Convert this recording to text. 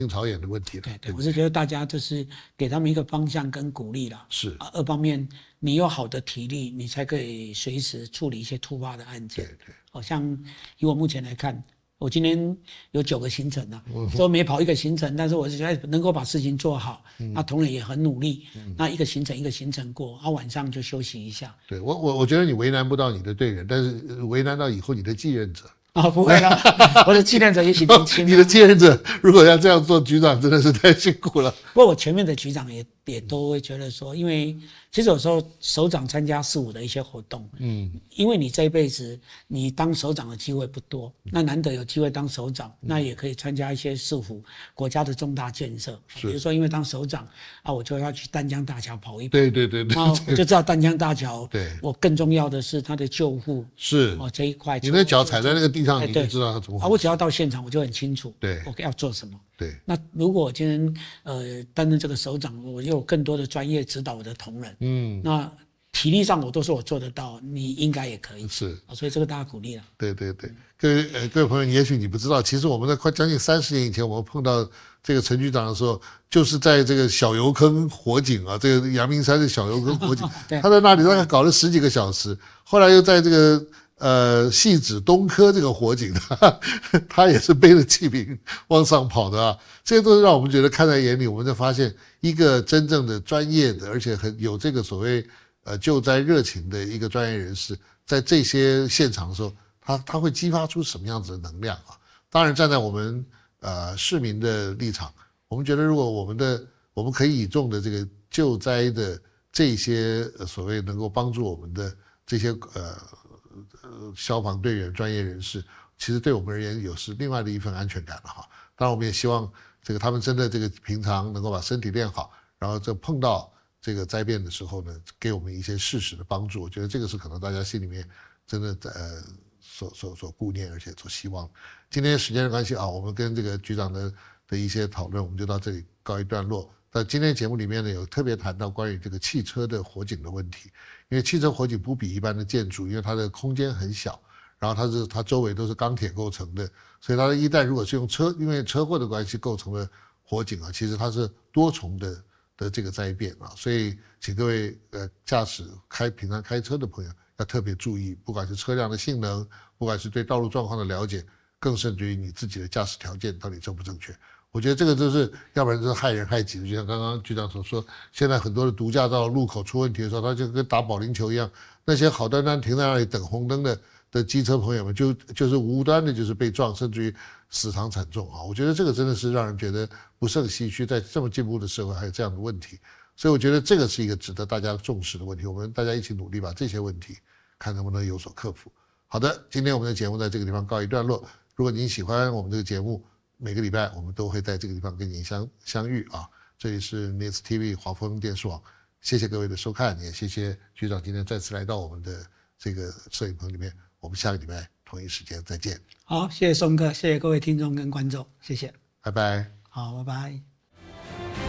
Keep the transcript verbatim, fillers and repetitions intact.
朝眼的问题了。 对对，我是觉得大家就是给他们一个方向跟鼓励啦。 是、 啊。二方面，你有好的体力，你才可以随时处理一些突发的案件。 对对。 好像以我目前来看，我今天有九个行程啊，说每跑一个行程，但是我是觉得能够把事情做好，嗯、那同仁也很努力，嗯、那一个行程一个行程过，啊晚上就休息一下。 对我我我觉得你为难不到你的队员，但是为难到以后你的继任者。 啊、哦，不会啦，我的继任者也许年轻、啊。 你的继任者如果要这样做，局长真的是太辛苦了。 不过我前面的局长也也都会觉得说，因为其实有时候首长参加市府的一些活动，嗯，因为你这一辈子你当首长的机会不多，那难得有机会当首长，那也可以参加一些市府国家的重大建设，比如说因为当首长啊，我就要去淡江大桥跑一跑， 对对对对， 然后我就知道淡江大桥， 对， 我更重要的是它的救护是哦这一块， 你的脚踩在那个地上， 哎、 你就知道它怎么回事。 啊，我只要到现场，我就很清楚， 对， 我要做什么。 对， 那如果我今天呃担任这个首长，我有更多的专业指导我的同仁，嗯，那体力上我都说我做得到，你应该也可以， 是， 所以这个大家鼓励了。 对对对，各位呃各位朋友，也许你不知道，其实我们在快将近三十年以前，我们碰到这个陈局长的时候，就是在这个小油坑火警啊，这个阳明山的小油坑火警，他在那里大概搞了十几个小时，后来又在这个。呃，汐止东科这个火警，他他也是背着气瓶往上跑的啊，这些都是让我们觉得看在眼里。我们就发现一个真正的专业的，而且很有这个所谓呃救灾热情的一个专业人士，在这些现场的时候，他他会激发出什么样子的能量啊？当然，站在我们呃市民的立场，我们觉得如果我们的我们可以倚重的这个救灾的这些所谓能够帮助我们的这些呃。呃，消防队员、专业人士，其实对我们而言有是另外的一份安全感了哈。当然，我们也希望这个他们真的这个平常能够把身体练好，然后这碰到这个灾变的时候呢，给我们一些适时的帮助。我觉得这个是可能大家心里面真的呃所所所顾念，而且所希望。今天时间的关系啊，我们跟这个局长的的一些讨论，我们就到这里告一段落。在今天节目里面呢，有特别谈到关于这个汽车的火警的问题，因为汽车火警不比一般的建筑，因为它的空间很小，然后它是它周围都是钢铁构成的，所以它的一旦如果是用车，因为车祸的关系构成的火警啊，其实它是多重的的这个灾变啊，所以请各位呃驾驶开平常开车的朋友要特别注意，不管是车辆的性能，不管是对道路状况的了解，更甚至于你自己的驾驶条件到底正不正确。我觉得这个就是要不然就是害人害己的，就像刚刚局长所说，现在很多的毒驾到路口出问题的时候，他就跟打保龄球一样，那些好端端停在那里等红灯的的机车朋友们就就是无端的就是被撞，甚至于死伤惨重啊！我觉得这个真的是让人觉得不胜唏嘘，在这么进步的社会还有这样的问题，所以我觉得这个是一个值得大家重视的问题，我们大家一起努力把这些问题看能不能有所克服。好的，今天我们的节目在这个地方告一段落。如果您喜欢我们这个节目，每个礼拜我们都会在这个地方跟您相相遇啊！这里是 N E S T V 华丰电视网，谢谢各位的收看，也谢谢局长今天再次来到我们的这个摄影棚里面。我们下个礼拜同一时间再见。 好，谢谢松哥，谢谢各位听众跟观众，谢谢， 拜拜。 好，拜拜。